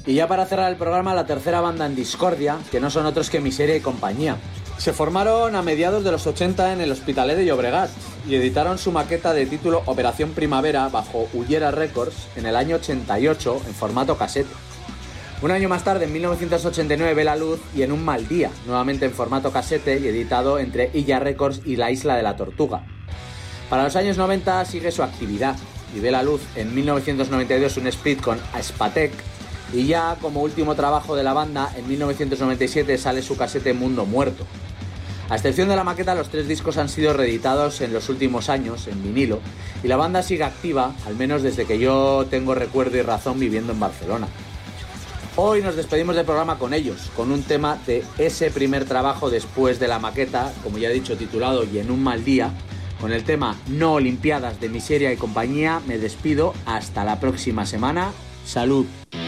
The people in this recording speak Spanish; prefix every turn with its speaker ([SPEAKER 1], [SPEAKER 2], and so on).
[SPEAKER 1] Y ya para cerrar el programa, la tercera banda en discordia, que no son otros que Miseria y compañía. Se formaron a mediados de los 80 en el Hospitalet de Llobregat y editaron su maqueta de título Operación Primavera bajo Ullera Records en el año 88 en formato casete. Un año más tarde, en 1989, ve la luz y en un mal día, nuevamente en formato casete y editado entre Illa Records y La Isla de la Tortuga. Para los años 90 sigue su actividad y ve la luz en 1992 un split con Aspatec y ya como último trabajo de la banda, en 1997 sale su casete Mundo Muerto. A excepción de la maqueta, los 3 discos han sido reeditados en los últimos años en vinilo y la banda sigue activa, al menos desde que yo tengo recuerdo y razón viviendo en Barcelona. Hoy nos despedimos del programa con ellos, con un tema de ese primer trabajo después de la maqueta, como ya he dicho, titulado Y en un mal día. Con el tema No Olimpiadas de Miseria y compañía me despido hasta la próxima semana. ¡Salud!